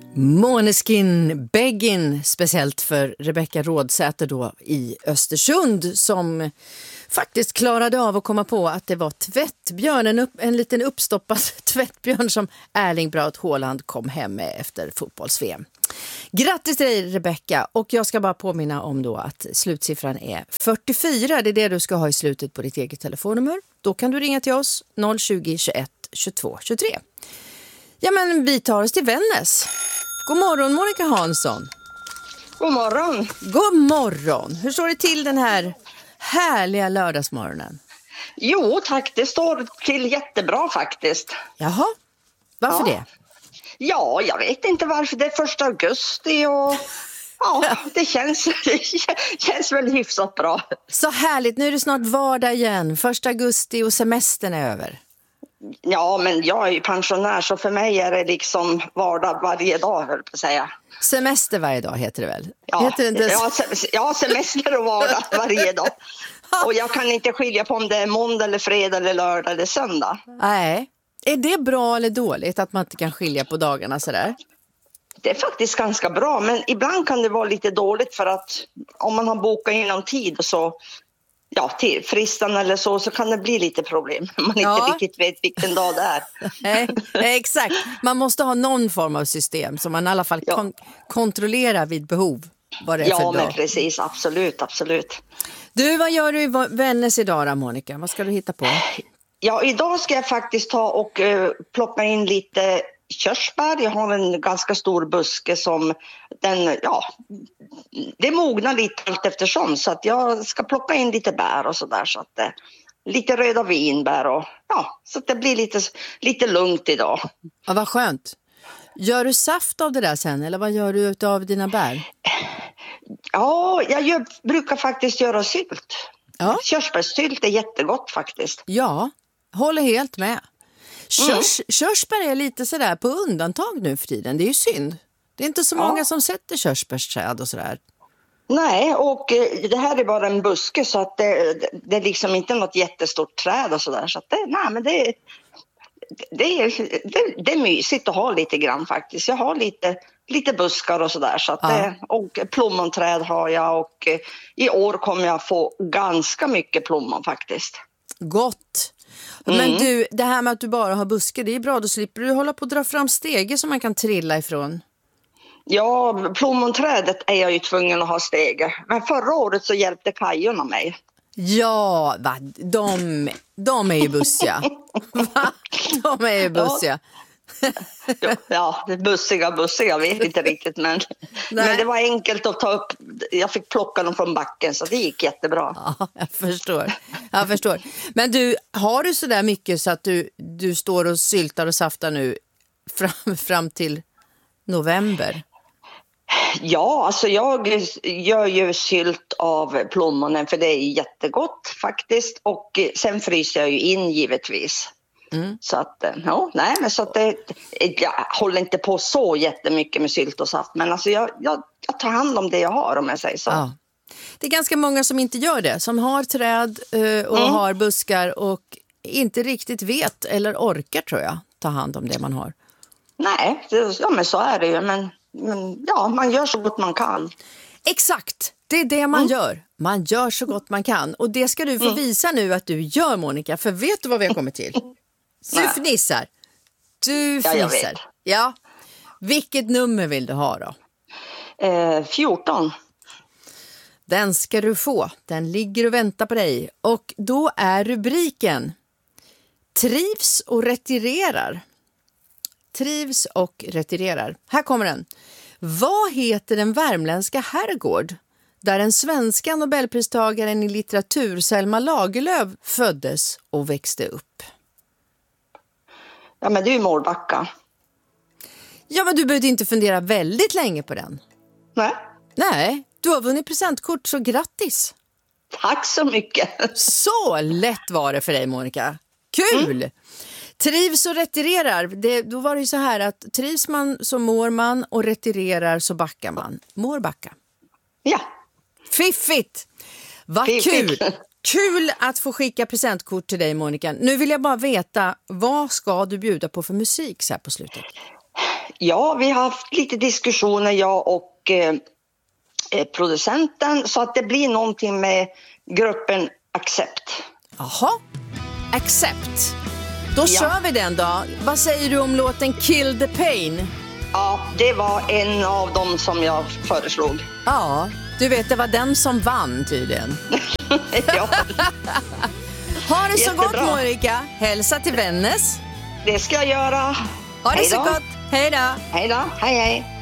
Måneskin Beggin, speciellt för Rebecka Rådsäter då i Östersund, som faktiskt klarade av att komma på att det var tvättbjörn, en liten uppstoppad tvättbjörn som Erling Braut Haaland kom hem med efter fotbolls-VM. Grattis till dig Rebecka, och jag ska bara påminna om då att slutsiffran är 44, det är det du ska ha i slutet på ditt eget telefonnummer. Då kan du ringa till oss 020 21 22 23. Ja, men vi tar oss till Vännäs. God morgon Monica Hansson. God morgon. God morgon. Hur står det till den här härliga lördagsmorgonen? Jo tack, det står till jättebra faktiskt. Jaha, varför det? Ja, jag vet inte varför. Det är 1 augusti och det känns väl hyfsat bra. Så härligt, nu är det snart vardag igen. 1 augusti och semestern är över. Ja, men jag är ju pensionär så för mig är det liksom vardag varje dag, höll på att säga. Semester varje dag heter det väl? Ja, heter det inte... semester och vardag varje dag. Och jag kan inte skilja på om det är måndag eller fredag eller lördag eller söndag. Nej. Är det bra eller dåligt att man inte kan skilja på dagarna sådär? Det är faktiskt ganska bra, men ibland kan det vara lite dåligt för att om man har bokat inom tid och så... Ja, till fristan eller så kan det bli lite problem. Man inte riktigt vet vilken dag det är. Nej, exakt. Man måste ha någon form av system som man i alla fall kontrollerar vid behov. Vad det är för dag. Men precis. Absolut. Du, vad gör du i Vännäs idag då, Monica? Vad ska du hitta på? Ja, idag ska jag faktiskt ta och plocka in lite körsbär. Jag har en ganska stor buske som det mognar lite allt eftersom, så att jag ska plocka in lite bär och sådär, så att lite röda vinbär och så att det blir lite lugnt idag. Ja, vad skönt. Gör du saft av det där sen, eller vad gör du av dina bär? Ja, jag brukar faktiskt göra sylt. Ja. Körsbärssylt är jättegott faktiskt. Ja, håller helt med. Körsbär är lite sådär på undantag nu för tiden. Det är ju synd. Det är inte så många som sätter körsbärsträd och sådär. Nej, och det här är bara en buske, så att det är liksom inte något jättestort träd och sådär. Så att det är mysigt att ha lite grann faktiskt. Jag har lite buskar och sådär. Så att och plommonträd har jag, och i år kommer jag få ganska mycket plommon faktiskt. Gott! Men du, det här med att du bara har buskar, det är bra. Då slipper du hålla på att dra fram stege som man kan trilla ifrån. Ja, plommonträdet är jag ju tvungen att ha stege. Men förra året så hjälpte kajorna mig. Ja, de är ju bussiga. De är ju bussiga. Ja, bussiga, jag vet inte riktigt. Men det var enkelt att ta upp. Jag fick plocka dem från backen, så det gick jättebra. Ja, jag förstår. Men du, har du så där mycket så att du står och syltar och saftar nu fram till november? Ja, alltså jag gör ju sylt av plommonen, för det är jättegott faktiskt. Och sen fryser jag ju in givetvis. Så att, så att jag håller inte på så jättemycket med sylt och saft. Men alltså jag tar hand om det jag har, om jag säger så. Ja. Det är ganska många som inte gör det. Som har träd och har buskar och inte riktigt vet eller orkar, tror jag, ta hand om det man har. Nej, men så är det ju. Men man gör så gott man kan. Exakt, det är det man gör. Man gör så gott man kan. Och det ska du få visa nu att du gör, Monica. För vet du vad vi har kommit till? Du fnissar. Ja, jag vet. Ja. Vilket nummer vill du ha då? 14. Den ska du få. Den ligger och väntar på dig. Och då är rubriken: Trivs och retirerar. Trivs och retirerar. Här kommer den. Vad heter den värmländska herrgård där den svenska nobelpristagaren i litteratur Selma Lagerlöf föddes och växte upp? Ja, men det är ju Mårbacka. Ja, men du behövde inte fundera väldigt länge på den. Nej, du har vunnit presentkort, så grattis. Tack så mycket. Så lätt var det för dig, Monica. Kul! Trivs och retirerar. Då var det ju så här att trivs man så mår man, och retirerar så backar man. Mårbacka. Ja. Fiffigt! Vad kul! Kul att få skicka presentkort till dig, Monica. Nu vill jag bara veta, vad ska du bjuda på för musik så här på slutet? Ja, vi har haft lite diskussioner, jag och producenten, så att det blir någonting med gruppen Accept. Jaha, Accept. Då kör vi den då. Vad säger du om låten Kill the Pain? Ja, det var en av dem som jag föreslog. Ja, du vet, det var den som vann tydligen. Ja. Ha det så Jättebra. gott, Monica. Hälsa till Vännäs. Det ska jag göra. Ha det Hej så då. gott. Hej då. Hej då. Hej hej.